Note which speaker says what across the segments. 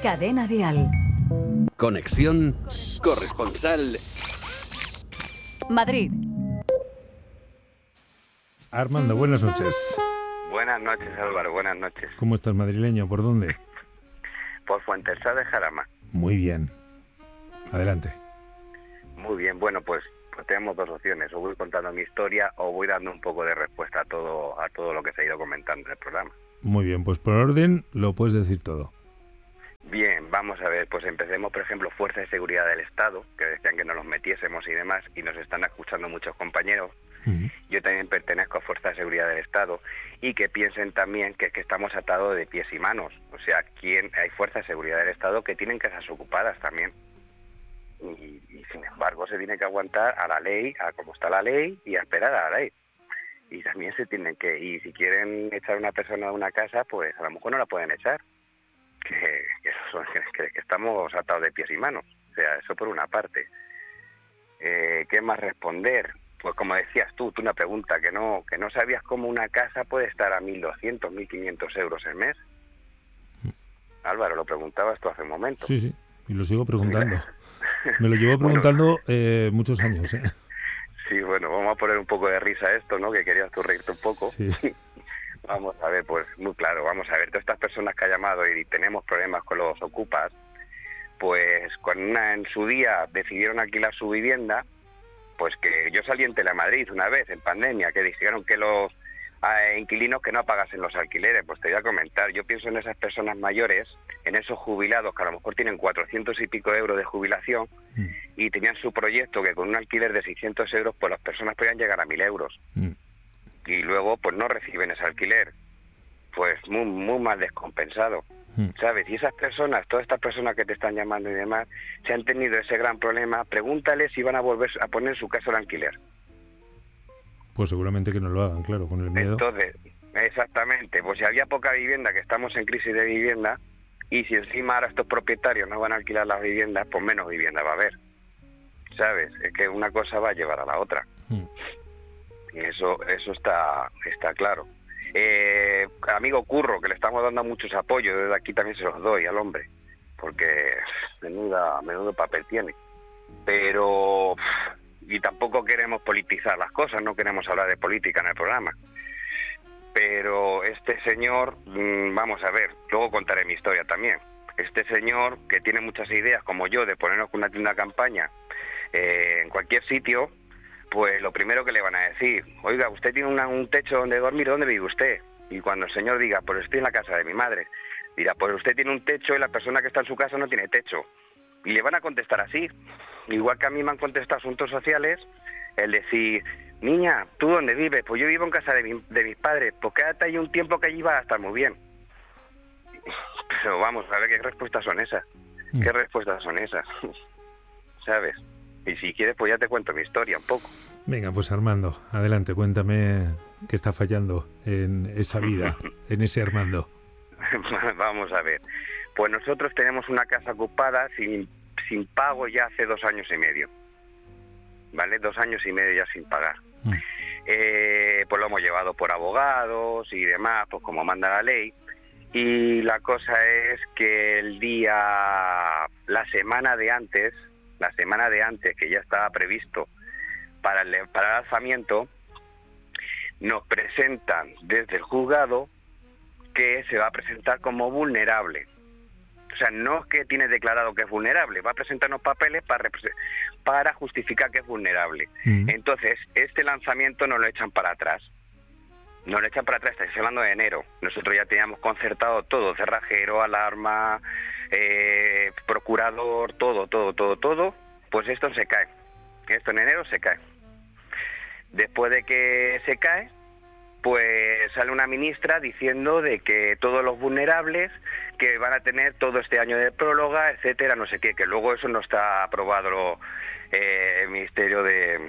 Speaker 1: Cadena Dial.
Speaker 2: Conexión corresponsal
Speaker 1: Madrid.
Speaker 3: Armando, buenas noches.
Speaker 4: Buenas noches, Álvaro, buenas noches.
Speaker 3: ¿Cómo estás, madrileño? ¿Por dónde?
Speaker 4: Por Fuentesá de Jarama.
Speaker 3: Muy bien. Adelante.
Speaker 4: Muy bien, bueno, pues tenemos dos opciones. O voy contando mi historia o voy dando un poco de respuesta a todo lo que se ha ido comentando en el programa.
Speaker 3: Muy bien, pues por orden lo puedes decir todo.
Speaker 4: Bien, vamos a ver, pues empecemos, por ejemplo, Fuerza de Seguridad del Estado, que decían que no nos metiésemos y demás, y nos están escuchando muchos compañeros. Yo también pertenezco a Fuerza de Seguridad del Estado, y que piensen también que estamos atados de pies y manos. O sea, hay Fuerzas de Seguridad del Estado que tienen casas ocupadas también. Y sin embargo se tiene que aguantar a la ley, a cómo está la ley, y a esperar a la ley. Y también se tienen que, y si quieren echar a una persona de una casa, pues a lo mejor no la pueden echar. Que estamos atados de pies y manos. O sea, eso por una parte. ¿Qué más responder? Pues como decías tú una pregunta, que no sabías cómo una casa puede estar a 1.200, 1.500 euros el mes. Álvaro, lo preguntabas tú hace un momento.
Speaker 3: Sí, y lo sigo preguntando. Me lo llevo preguntando muchos años.
Speaker 4: Sí, bueno, vamos a poner un poco de risa a esto, ¿no? Que querías tú reírte un poco.
Speaker 3: Sí.
Speaker 4: Vamos a ver, pues muy claro, vamos a ver, todas estas personas que ha llamado y tenemos problemas con los ocupas, pues cuando en su día decidieron alquilar su vivienda, pues que yo salí en Telemadrid una vez, en pandemia, que dijeron que los inquilinos que no pagasen los alquileres. Pues te voy a comentar, yo pienso en esas personas mayores, en esos jubilados que a lo mejor tienen 400 y pico euros de jubilación y tenían su proyecto que con un alquiler de 600 euros, pues las personas podían llegar a 1.000 euros. Y luego pues no reciben ese alquiler, pues muy mal descompensado, ¿sabes? Y esas personas, todas estas personas que te están llamando y demás, si han tenido ese gran problema, pregúntales si van a volver a poner su casa en alquiler.
Speaker 3: Pues seguramente que no lo hagan, claro, con el miedo.
Speaker 4: Entonces, exactamente, pues si había poca vivienda, que estamos en crisis de vivienda, y si encima ahora estos propietarios no van a alquilar las viviendas, pues menos vivienda va a haber, ¿sabes? Es que una cosa va a llevar a la otra. Y eso está claro. Amigo Curro, que le estamos dando muchos apoyos, desde aquí también se los doy al hombre, porque menudo papel tiene. Pero, y tampoco queremos politizar las cosas, no queremos hablar de política en el programa. Pero este señor, vamos a ver, luego contaré mi historia también. Este señor, que tiene muchas ideas, como yo, de ponernos con una campaña en cualquier sitio, pues lo primero que le van a decir, oiga, usted tiene un techo donde dormir, ¿dónde vive usted? Y cuando el señor diga, pues estoy en la casa de mi madre, dirá, pues usted tiene un techo y la persona que está en su casa no tiene techo. Y le van a contestar así, igual que a mí me han contestado asuntos sociales, el decir, niña, ¿tú dónde vives? Pues yo vivo en casa de mis padres, pues quédate ahí un tiempo que allí va a estar muy bien. Pero vamos, a ver qué respuestas son esas. ¿Qué respuestas son esas? ¿Sabes? Y si quieres, pues ya te cuento mi historia un poco.
Speaker 3: Venga, pues Armando, adelante, cuéntame qué está fallando en esa vida, en ese Armando.
Speaker 4: Vamos a ver. Pues nosotros tenemos una casa ocupada sin pago ya hace 2 años y medio. ¿Vale? 2 años y medio ya sin pagar. Pues lo hemos llevado por abogados y demás, pues como manda la ley. Y la cosa es que la semana de antes, que ya estaba previsto para el alzamiento, nos presentan desde el juzgado que se va a presentar como vulnerable. O sea, no es que tiene declarado que es vulnerable, va a presentarnos papeles para justificar que es vulnerable. Entonces, este lanzamiento nos lo echan para atrás. Nos lo echan para atrás, estoy hablando de enero. Nosotros ya teníamos concertado todo, cerrajero, alarma, procurador, todo. Pues esto se cae. Esto en enero se cae. Después de que se cae, pues sale una ministra diciendo de que todos los vulnerables que van a tener todo este año de prórroga, etcétera, no sé qué, que luego eso no está aprobado el Ministerio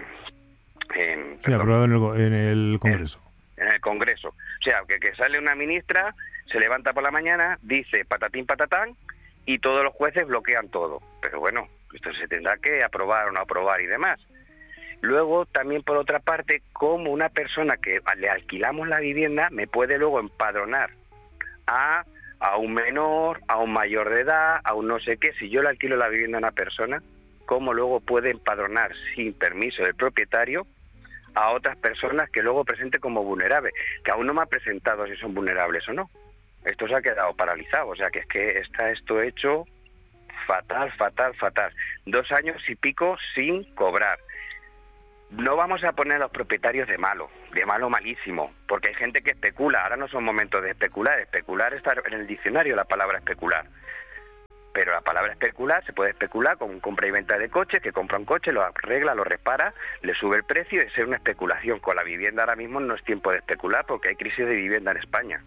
Speaker 3: aprobado en el Congreso.
Speaker 4: En el Congreso. O sea, que sale una ministra, se levanta por la mañana, dice patatín patatán, y todos los jueces bloquean todo. Pero bueno, esto se tendrá que aprobar o no aprobar y demás. Luego, también por otra parte, como una persona que le alquilamos la vivienda me puede luego empadronar a a un menor, a un mayor de edad, a un no sé qué. Si yo le alquilo la vivienda a una persona, ¿cómo luego puede empadronar sin permiso del propietario a otras personas que luego presente como vulnerables? Que aún no me ha presentado si son vulnerables o no. Esto se ha quedado paralizado, o sea que es que está esto hecho fatal, fatal, fatal. 2 años y pico sin cobrar. No vamos a poner a los propietarios de malo malísimo, porque hay gente que especula. Ahora no son momentos de especular. Especular está en el diccionario la palabra especular. Pero la palabra especular, se puede especular con compra y venta de coches, que compra un coche, lo arregla, lo repara, le sube el precio, y es una especulación. Con la vivienda ahora mismo no es tiempo de especular porque hay crisis de vivienda en España.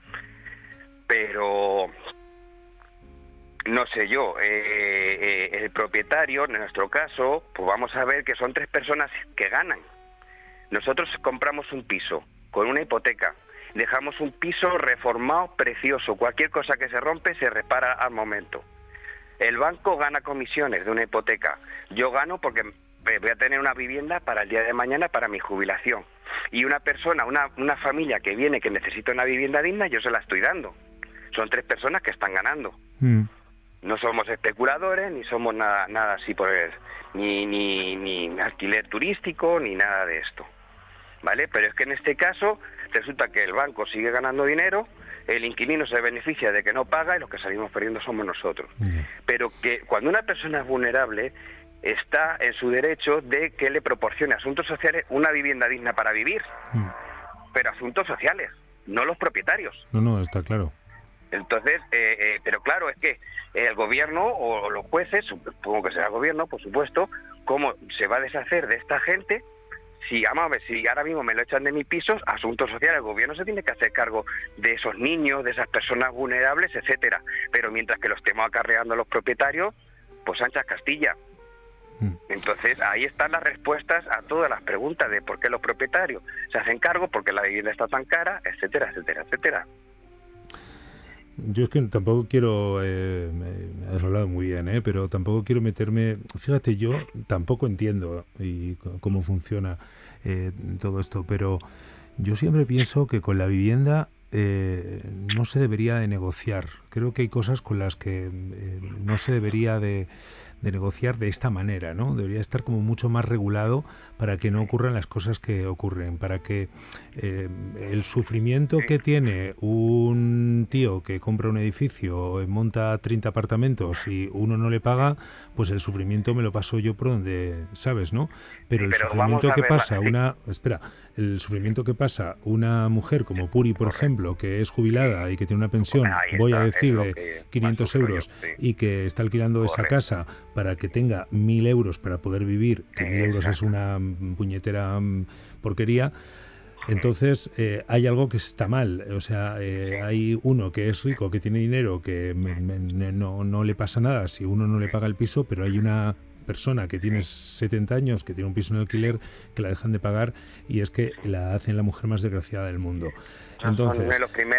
Speaker 4: Pero no sé yo, el propietario, en nuestro caso, pues vamos a ver que son 3 personas que ganan. Nosotros compramos un piso con una hipoteca, dejamos un piso reformado, precioso, cualquier cosa que se rompe se repara al momento. El banco gana comisiones de una hipoteca, yo gano porque voy a tener una vivienda para el día de mañana, para mi jubilación. Y una persona, una familia que viene, que necesita una vivienda digna, yo se la estoy dando. Son 3 personas que están ganando. No somos especuladores, ni somos nada así por ni alquiler turístico, ni nada de esto, ¿vale? Pero es que en este caso resulta que el banco sigue ganando dinero, el inquilino se beneficia de que no paga y los que salimos perdiendo somos nosotros. Pero que cuando una persona es vulnerable, está en su derecho de que le proporcione a asuntos sociales una vivienda digna para vivir, pero asuntos sociales, no los propietarios.
Speaker 3: No, está claro.
Speaker 4: Entonces, pero claro, es que el gobierno o los jueces, supongo que será el gobierno, por supuesto, ¿cómo se va a deshacer de esta gente? Si, vamos a ver, si ahora mismo me lo echan de mis pisos, asuntos sociales, el gobierno se tiene que hacer cargo de esos niños, de esas personas vulnerables, etcétera. Pero mientras que lo estemos acarreando los propietarios, pues anchas Castilla. Entonces, ahí están las respuestas a todas las preguntas de por qué los propietarios se hacen cargo, por qué la vivienda está tan cara, etcétera, etcétera, etcétera.
Speaker 3: Yo es que tampoco quiero, me has hablado muy bien, pero tampoco quiero meterme, fíjate, yo tampoco entiendo cómo funciona todo esto, pero yo siempre pienso que con la vivienda no se debería de negociar. Creo que hay cosas con las que no se debería de negociar de esta manera, ¿no? Debería estar como mucho más regulado para que no ocurran las cosas que ocurren, para que el sufrimiento que tiene un tío que compra un edificio, monta 30 apartamentos y uno no le paga, pues el sufrimiento me lo paso yo por donde, ¿sabes, no? Pero el sufrimiento que pasa el sufrimiento que pasa una mujer como Puri, por ejemplo, que es jubilada y que tiene una pensión, voy a decir, de 500 euros y que está alquilando esa casa para que tenga 1.000 euros para poder vivir, que 1.000 euros es una puñetera porquería. Entonces hay algo que está mal, o sea, hay uno que es rico, que tiene dinero, que no le pasa nada si uno no le paga el piso, pero hay una persona que tiene 70 años, que tiene un piso en alquiler, que la dejan de pagar, y es que la hacen la mujer más desgraciada del mundo. Entonces,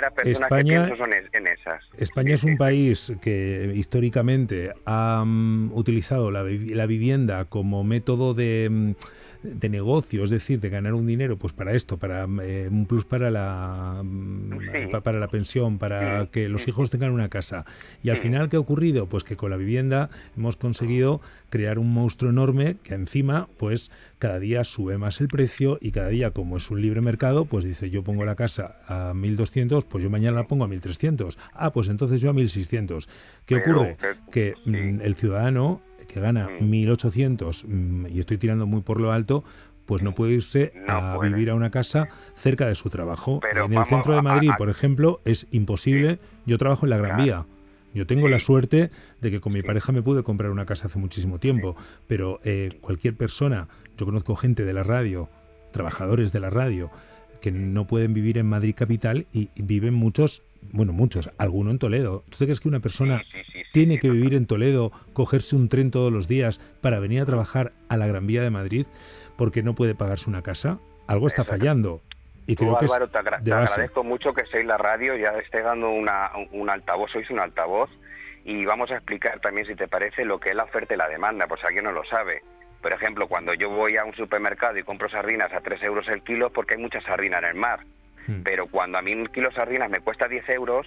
Speaker 3: España es un país que históricamente ha utilizado la vivienda como método de negocio, es decir, de ganar un dinero, pues para esto, para un plus para la pensión, para que los hijos tengan una casa. Y al final, ¿qué ha ocurrido? Pues que con la vivienda hemos conseguido crear un monstruo enorme que encima, pues cada día sube más el precio, y cada día, como es un libre mercado, pues dice, yo pongo la casa a 1.200, pues yo mañana la pongo a 1.300. Pues entonces yo a 1.600. ¿Qué ocurre? Que el ciudadano que gana 1.800, y estoy tirando muy por lo alto, pues no puede irse a vivir a una casa cerca de su trabajo. En el centro de Madrid, por ejemplo, es imposible. Yo trabajo en la Gran Vía. Yo tengo la suerte de que con mi pareja me pude comprar una casa hace muchísimo tiempo, pero cualquier persona, yo conozco gente de la radio, trabajadores de la radio, que no pueden vivir en Madrid capital, y viven muchos, alguno en Toledo. ¿Tú te crees que una persona tiene que vivir en Toledo, cogerse un tren todos los días para venir a trabajar a la Gran Vía de Madrid porque no puede pagarse una casa? Algo está fallando. Y creo que
Speaker 4: Álvaro, te agradezco mucho que seáis la radio, ya esté dando un altavoz, sois un altavoz, y vamos a explicar también, si te parece, lo que es la oferta y la demanda, por si alguien no lo sabe. Por ejemplo, cuando yo voy a un supermercado y compro sardinas a 3 euros el kilo, porque hay mucha sardina en el mar. Pero cuando a mí un kilo de sardinas me cuesta 10 euros,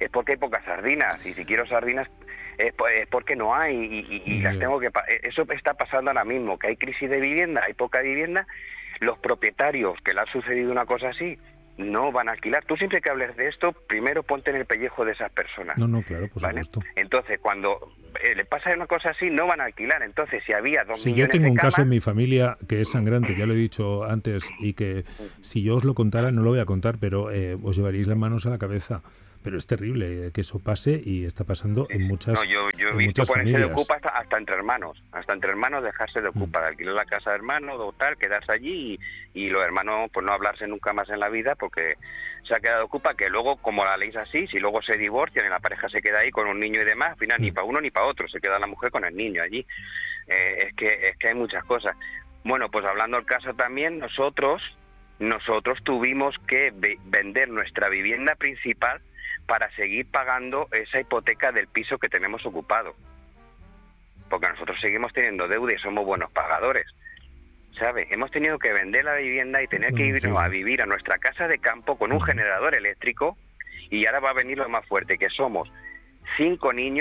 Speaker 4: es porque hay pocas sardinas, y si quiero sardinas es porque no hay, y las tengo que... Eso está pasando ahora mismo, que hay crisis de vivienda, hay poca vivienda, los propietarios que le ha sucedido una cosa así, no van a alquilar. Tú siempre que hables de esto, primero ponte en el pellejo de esas personas.
Speaker 3: No, claro, por supuesto.
Speaker 4: Entonces, cuando le pasa una cosa así, no van a alquilar. Entonces, si había 2 millones de camas...
Speaker 3: Si yo tengo un caso en mi familia que es sangrante, ya lo he dicho antes, y que si yo os lo contara, no lo voy a contar, pero os llevaríais las manos a la cabeza. Pero es terrible que eso pase, y está pasando en muchas familias.
Speaker 4: No, yo he visto ponerse de ocupa hasta entre hermanos dejarse de ocupa, de alquilar la casa de hermanos o tal, quedarse allí y los hermanos pues no hablarse nunca más en la vida porque se ha quedado de ocupa, que luego, como la ley es así, si luego se divorcian y la pareja se queda ahí con un niño y demás, al final ni para uno ni para otro, se queda la mujer con el niño allí. Es que hay muchas cosas. Bueno, pues hablando del caso también, nosotros tuvimos que vender nuestra vivienda principal para seguir pagando esa hipoteca del piso que tenemos ocupado. Porque nosotros seguimos teniendo deuda y somos buenos pagadores, ¿sabes? Hemos tenido que vender la vivienda y tener que irnos a vivir a nuestra casa de campo con un generador eléctrico, y ahora va a venir lo más fuerte, que somos 6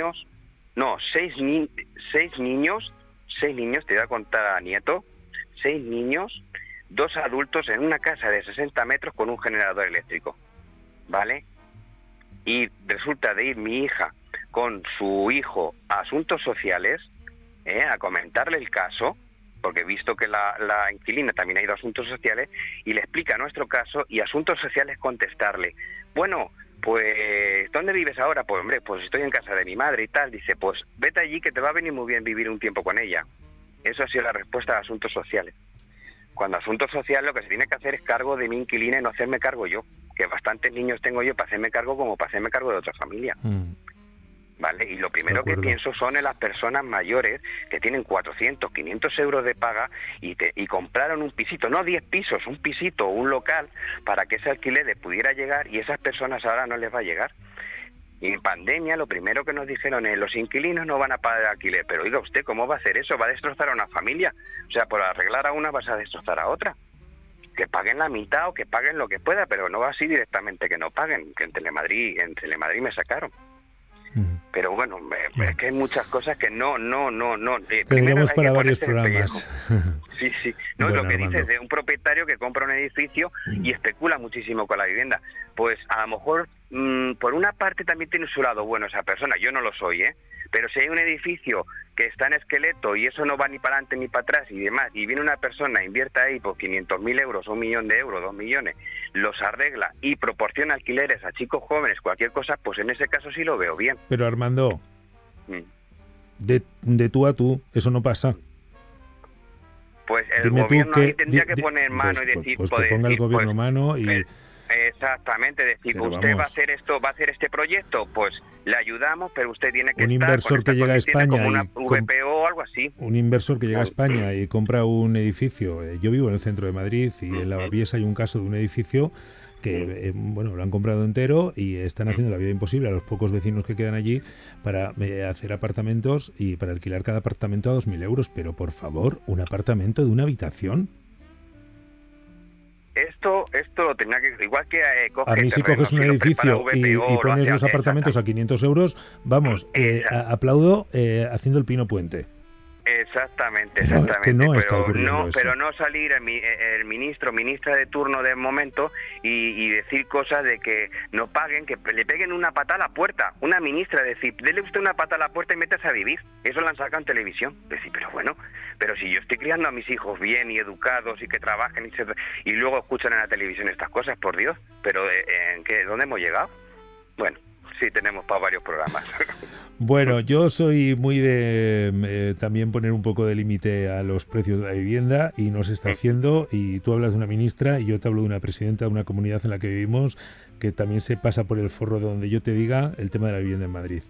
Speaker 4: niños, te voy a contar a nieto, 6 niños, 2 adultos en una casa de 60 metros con un generador eléctrico, ¿vale? Y resulta de ir mi hija con su hijo a Asuntos Sociales a comentarle el caso, porque he visto que la inquilina también ha ido a Asuntos Sociales, y le explica nuestro caso, y Asuntos Sociales contestarle, bueno, pues ¿dónde vives ahora? Pues hombre, pues estoy en casa de mi madre y tal. Dice, pues vete allí que te va a venir muy bien vivir un tiempo con ella. Eso ha sido la respuesta de Asuntos Sociales. Cuando Asuntos Sociales lo que se tiene que hacer es cargo de mi inquilina y no hacerme cargo yo, que bastantes niños tengo yo para hacerme cargo como para hacerme cargo de otra familia. ¿Vale? Y lo primero que pienso son en las personas mayores que tienen 400, 500 euros de paga y compraron un pisito, no 10 pisos, un pisito o un local para que ese alquiler les pudiera llegar, y esas personas ahora no les va a llegar. Y en pandemia lo primero que nos dijeron es, los inquilinos no van a pagar alquiler. Pero oiga usted, ¿cómo va a hacer eso? Va a destrozar a una familia. O sea, por arreglar a una vas a destrozar a otra. Que paguen la mitad o que paguen lo que pueda, pero no va así directamente que no paguen, que en Telemadrid me sacaron. Pero bueno, es que hay muchas cosas que no.
Speaker 3: Tendríamos para varios programas.
Speaker 4: Sí. No, bueno, lo que dices de un propietario que compra un edificio y especula muchísimo con la vivienda. Pues a lo mejor, por una parte también tiene su lado bueno esa persona. Yo no lo soy, pero si hay un edificio que está en esqueleto y eso no va ni para adelante ni para atrás y demás, y viene una persona, invierte ahí por 500.000 euros, 1 millón de euros, 2 millones, los arregla y proporciona alquileres a chicos jóvenes, cualquier cosa, pues en ese caso sí lo veo bien.
Speaker 3: Pero Armando, de tú a tú, eso no pasa.
Speaker 4: Pues el gobierno ahí tendría que poner mano y decir...
Speaker 3: Pues que ponga el gobierno mano y...
Speaker 4: Exactamente, decir,
Speaker 3: pero
Speaker 4: usted
Speaker 3: vamos,
Speaker 4: va a hacer este proyecto, pues le ayudamos, pero usted tiene que
Speaker 3: un
Speaker 4: estar
Speaker 3: inversor que llega a España
Speaker 4: como una
Speaker 3: y
Speaker 4: VPO o algo así.
Speaker 3: Un inversor que llega a España y compra un edificio. Yo vivo en el centro de Madrid y en Lavapiés hay un caso de un edificio que lo han comprado entero y están haciendo la vida imposible a los pocos vecinos que quedan allí para hacer apartamentos y para alquilar cada apartamento a 2.000 euros. Pero por favor, un apartamento de una habitación.
Speaker 4: Esto lo tenía que... Igual que
Speaker 3: a mí si coges un edificio y pones los apartamentos a 500 euros, vamos, aplaudo haciendo el Pino Puente.
Speaker 4: Exactamente.
Speaker 3: Es que no está ocurriendo eso.
Speaker 4: Pero no salir el ministra de turno del momento y decir cosas de que no paguen, que le peguen una pata a la puerta. Una ministra decir, dele usted una pata a la puerta y métase a vivir. Eso lo han sacado en televisión. Decir, pero bueno, pero si yo estoy criando a mis hijos bien y educados y que trabajen y luego escuchan en la televisión estas cosas, por Dios. Pero ¿dónde hemos llegado? Bueno, sí, tenemos para varios programas.
Speaker 3: Bueno, yo soy muy de también poner un poco de límite a los precios de la vivienda y no se está haciendo, y tú hablas de una ministra y yo te hablo de una presidenta de una comunidad en la que vivimos que también se pasa por el forro de donde yo te diga el tema de la vivienda en Madrid.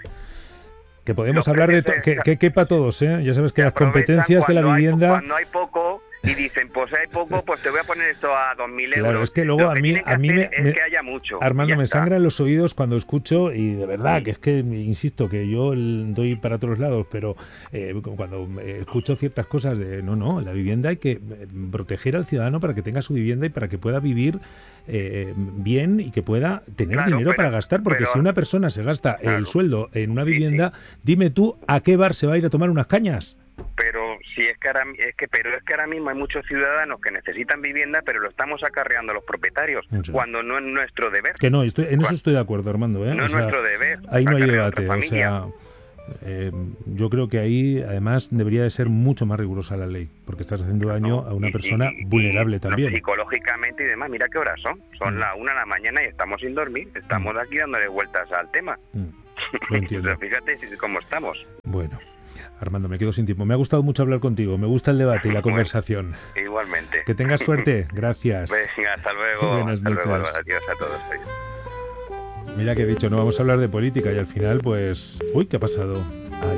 Speaker 3: Que podemos hablar de que quepa todos, ¿eh? Ya sabes que las competencias de la vivienda...
Speaker 4: Cuando hay poco, y dicen, pues hay poco, pues te voy a poner esto a 2.000 euros.
Speaker 3: Claro, es que luego a mí
Speaker 4: es que haya mucho.
Speaker 3: Armando, me
Speaker 4: está.
Speaker 3: sangran los oídos cuando escucho, y de verdad, que es que, insisto, que yo doy para todos lados, pero cuando escucho ciertas cosas de, no, la vivienda hay que proteger al ciudadano para que tenga su vivienda y para que pueda vivir bien y que pueda tener dinero para gastar, porque si una persona se gasta el sueldo en una vivienda, dime tú, ¿a qué bar se va a ir a tomar unas cañas?
Speaker 4: Pero si es que ahora mismo hay muchos ciudadanos que necesitan vivienda, pero lo estamos acarreando a los propietarios, cuando no es nuestro deber.
Speaker 3: Que no, eso estoy de acuerdo, Armando.
Speaker 4: No es nuestro deber.
Speaker 3: Ahí no hay debate, o sea, yo creo que ahí además debería de ser mucho más rigurosa la ley, porque estás haciendo daño a una persona vulnerable también.
Speaker 4: Psicológicamente y demás, mira qué horas son. Son las 1 de la mañana y estamos sin dormir. Estamos aquí dándole vueltas al tema.
Speaker 3: Lo entiendo.
Speaker 4: Fíjate cómo estamos.
Speaker 3: Bueno, Armando, me quedo sin tiempo. Me ha gustado mucho hablar contigo. Me gusta el debate y la conversación.
Speaker 4: Igualmente.
Speaker 3: Que tengas suerte. Gracias.
Speaker 4: Venga, hasta luego.
Speaker 3: Buenas noches.
Speaker 4: Luego. Adiós a todos.
Speaker 3: Mira que he dicho, no vamos a hablar de política y al final, pues... Uy, ¿qué ha pasado? Ah,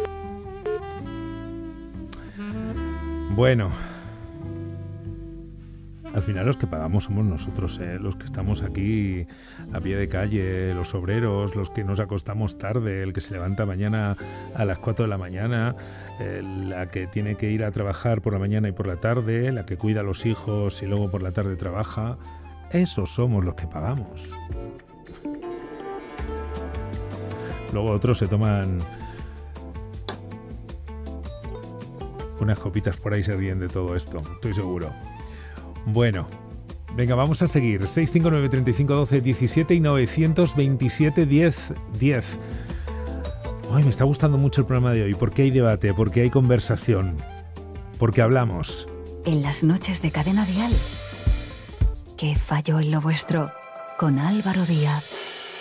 Speaker 3: ya. Bueno. Al final los que pagamos somos nosotros, los que estamos aquí a pie de calle, los obreros, los que nos acostamos tarde, el que se levanta mañana a las 4 de la mañana, la que tiene que ir a trabajar por la mañana y por la tarde, la que cuida a los hijos y luego por la tarde trabaja. Esos somos los que pagamos. Luego otros se toman unas copitas por ahí y se ríen de todo esto, estoy seguro. Bueno, venga, vamos a seguir. 659 35 12 17 y 927 10 10. Ay, me está gustando mucho el programa de hoy, porque hay debate, porque hay conversación, porque hablamos.
Speaker 1: En las noches de Cadena Dial, ¿qué falló en lo vuestro? Con Álvaro Díaz.